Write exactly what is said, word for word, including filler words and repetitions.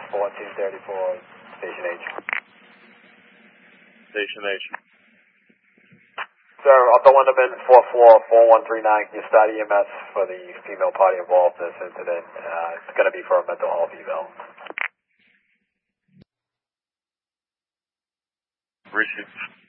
fourteen thirty for Station H. Station H. Sir, Upper Linderman, four four four one three nine, can you start E M S for the female party involved in this incident? Uh, it's going to be for a mental health eval. Received.